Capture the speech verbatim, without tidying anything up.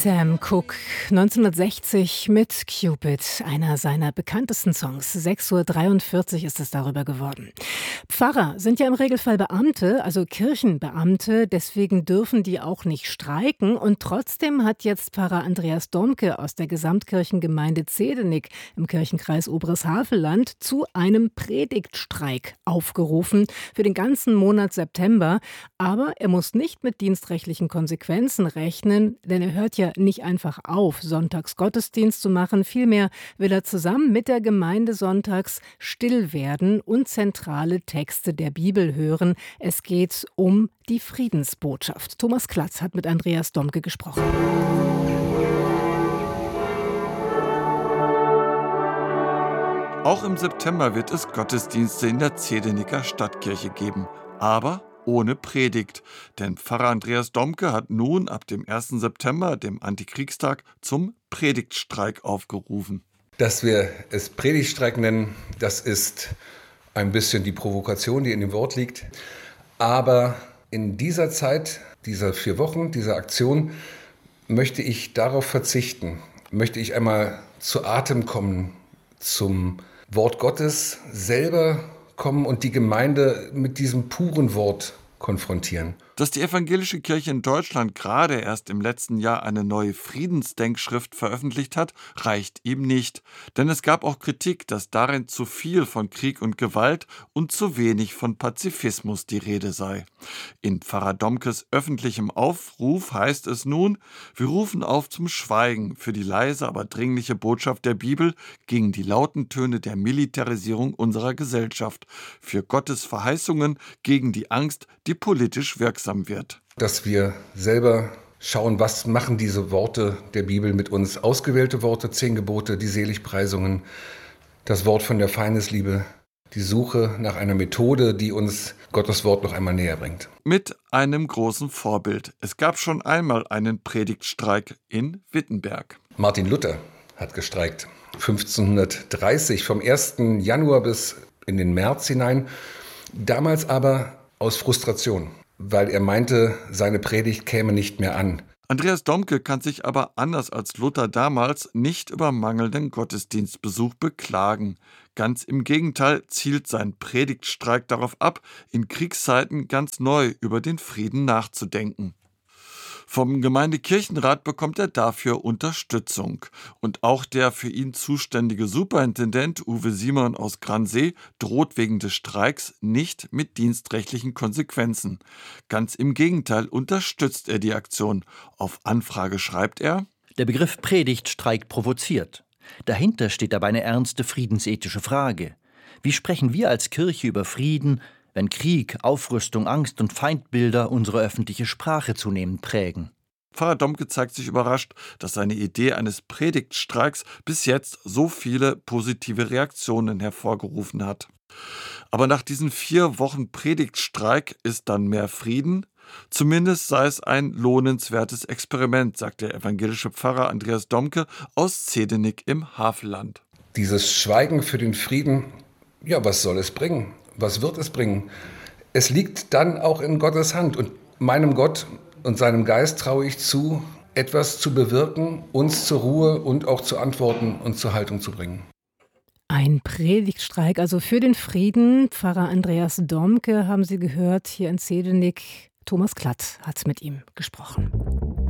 Sam Cooke, neunzehnhundertsechzig mit Cupid, einer seiner bekanntesten Songs. sechs Uhr dreiundvierzig ist es darüber geworden. Pfarrer sind ja im Regelfall Beamte, also Kirchenbeamte, deswegen dürfen die auch nicht streiken. Und trotzdem hat jetzt Pfarrer Andreas Domke aus der Gesamtkirchengemeinde Zedenik im Kirchenkreis Oberes Havelland zu einem Predigtstreik aufgerufen für den ganzen Monat September. Aber er muss nicht mit dienstrechtlichen Konsequenzen rechnen, denn er hört ja nicht einfach auf, sonntags Gottesdienst zu machen. Vielmehr will er zusammen mit der Gemeinde sonntags still werden und zentrale Texte der Bibel hören. Es geht um die Friedensbotschaft. Thomas Klatz hat mit Andreas Domke gesprochen. Auch im September wird es Gottesdienste in der Zedeniker Stadtkirche geben. Aber ohne Predigt. Denn Pfarrer Andreas Domke hat nun ab dem ersten September, dem Antikriegstag, zum Predigtstreik aufgerufen. Dass wir es Predigtstreik nennen, das ist ein bisschen die Provokation, die in dem Wort liegt. Aber in dieser Zeit, dieser vier Wochen, dieser Aktion, möchte ich darauf verzichten. Möchte ich einmal zu Atem kommen, zum Wort Gottes selber kommen und die Gemeinde mit diesem puren Wort konfrontieren. Dass die evangelische Kirche in Deutschland gerade erst im letzten Jahr eine neue Friedensdenkschrift veröffentlicht hat, reicht ihm nicht. Denn es gab auch Kritik, dass darin zu viel von Krieg und Gewalt und zu wenig von Pazifismus die Rede sei. In Pfarrer Domkes öffentlichem Aufruf heißt es nun: Wir rufen auf zum Schweigen für die leise, aber dringliche Botschaft der Bibel gegen die lauten Töne der Militarisierung unserer Gesellschaft, für Gottes Verheißungen gegen die Angst, die politisch wirksam wird. Dass wir selber schauen, was machen diese Worte der Bibel mit uns. Ausgewählte Worte, zehn Gebote, die Seligpreisungen, das Wort von der Feindesliebe, die Suche nach einer Methode, die uns Gottes Wort noch einmal näher bringt. Mit einem großen Vorbild. Es gab schon einmal einen Predigtstreik in Wittenberg. Martin Luther hat gestreikt. fünfzehnhundertdreißig, vom ersten Januar bis in den März hinein. Damals aber aus Frustration, weil er meinte, seine Predigt käme nicht mehr an. Andreas Domke kann sich aber anders als Luther damals nicht über mangelnden Gottesdienstbesuch beklagen. Ganz im Gegenteil zielt sein Predigtstreik darauf ab, in Kriegszeiten ganz neu über den Frieden nachzudenken. Vom Gemeindekirchenrat bekommt er dafür Unterstützung. Und auch der für ihn zuständige Superintendent Uwe Simon aus Gransee droht wegen des Streiks nicht mit dienstrechtlichen Konsequenzen. Ganz im Gegenteil unterstützt er die Aktion. Auf Anfrage schreibt er: Der Begriff Predigtstreik provoziert. Dahinter steht aber eine ernste friedensethische Frage. Wie sprechen wir als Kirche über Frieden, wenn Krieg, Aufrüstung, Angst und Feindbilder unsere öffentliche Sprache zunehmend prägen? Pfarrer Domke zeigt sich überrascht, dass seine Idee eines Predigtstreiks bis jetzt so viele positive Reaktionen hervorgerufen hat. Aber nach diesen vier Wochen Predigtstreik ist dann mehr Frieden? Zumindest sei es ein lohnenswertes Experiment, sagt der evangelische Pfarrer Andreas Domke aus Zedenik im Havelland. Dieses Schweigen für den Frieden, ja, was soll es bringen? Was wird es bringen? Es liegt dann auch in Gottes Hand. Und meinem Gott und seinem Geist traue ich zu, etwas zu bewirken, uns zur Ruhe und auch zu Antworten und zur Haltung zu bringen. Ein Predigtstreik, also für den Frieden. Pfarrer Andreas Domke haben Sie gehört, hier in Zedenik. Thomas Klatt hat mit ihm gesprochen.